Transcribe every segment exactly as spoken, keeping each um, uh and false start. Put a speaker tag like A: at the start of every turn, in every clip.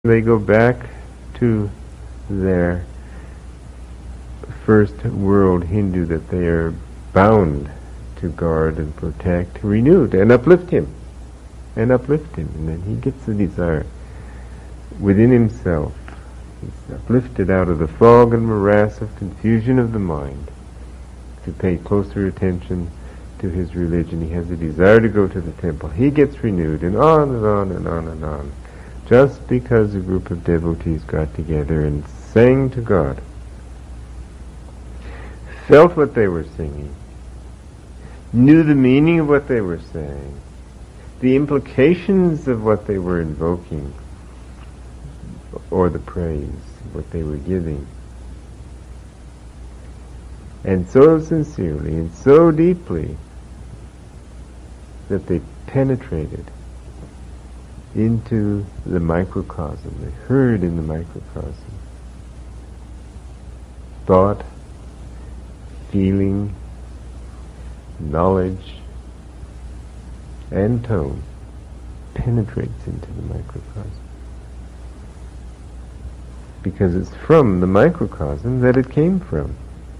A: they go back to their first world Hindu that they are bound to guard and protect, renewed, and uplift him. And uplift him. And then he gets the desire within himself. He's uplifted out of the fog and morass of confusion of the mind to pay closer attention to his religion. He has a desire to go to the temple. He gets renewed, and on and on and on and on. Just because a group of devotees got together and sang to God, felt what they were singing, knew the meaning of what they were saying, the implications of what they were invoking, or the praise, what they were giving. And so sincerely and so deeply that they penetrated into the microcosm. They heard in the microcosm. Thought, feeling, knowledge, and tone penetrates into the microcosm. Because it's from the microcosm that it came from.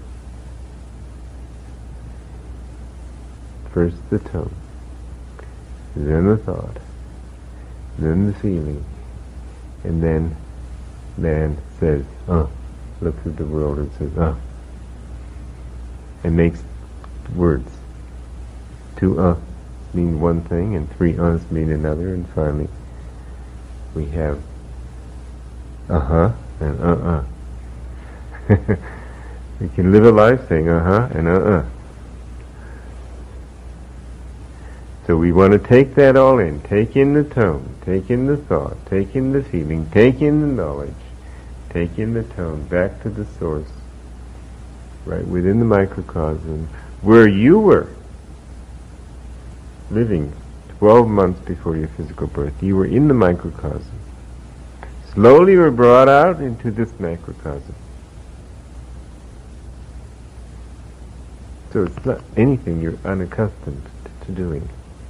A: First the tone, then the thought, then the feeling, and then man says, uh, looks at the world and says, uh, and makes words. Two uh mean one thing, and three uhs mean another, and finally we have uh-huh and uh-uh. We can live a life saying uh-huh and uh-uh. So we want to take that all in, take in the tone, take in the thought, take in the feeling, take in the knowledge, take in the tone, back to the source, right within the microcosm, where you were living twelve months before your physical birth. You were in the microcosm. Slowly you were brought out into this macrocosm. So it's not anything you're unaccustomed to doing.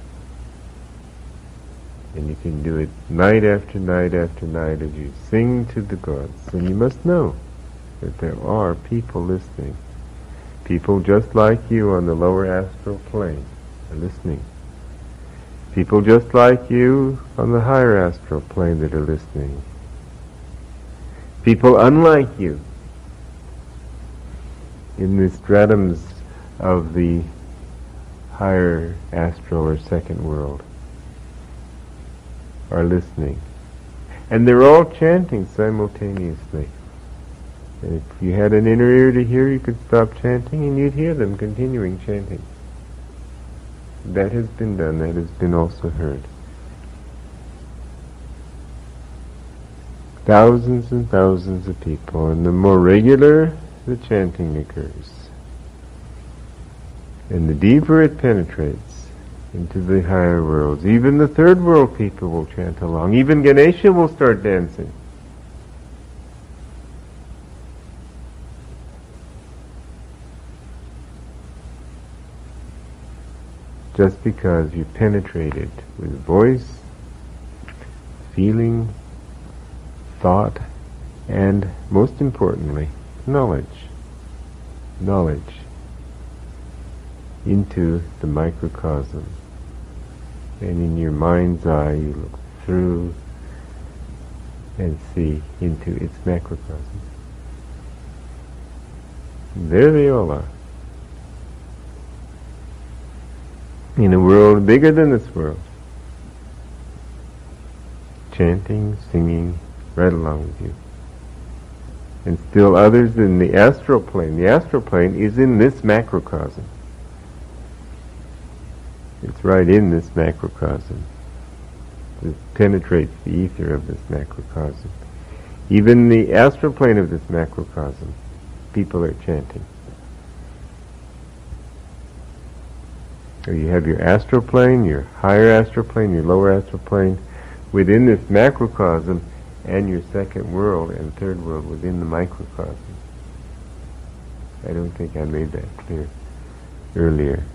A: And you can do it night after night after night as you sing to the gods. And you must know that there are people listening. People just like you on the lower astral plane are listening. People just like you on the higher astral plane that are listening. People unlike you in the stratums of the higher astral or second world are listening. And they're all chanting simultaneously. And if you had an inner ear to hear, you could stop chanting and you'd hear them continuing chanting. That has been done, that has been also heard. Thousands and thousands of people, and the more regular the chanting occurs, and the deeper it penetrates into the higher worlds. Even the third world people will chant along. Even Ganesha will start dancing. Just because you penetrated with voice, feeling, thought, and most importantly, knowledge. Knowledge into the microcosm. And in your mind's eye you look through and see into its macrocosm. And there they all are. In a world bigger than this world. Chanting, singing, right along with you. And still others in the astral plane. The astral plane is in this macrocosm. It's right in this macrocosm. It penetrates the ether of this macrocosm. Even the astral plane of this macrocosm, people are chanting. So you have your astral plane, your higher astral plane, your lower astral plane within this macrocosm, and your second world and third world within the microcosm. I don't think I made that clear earlier.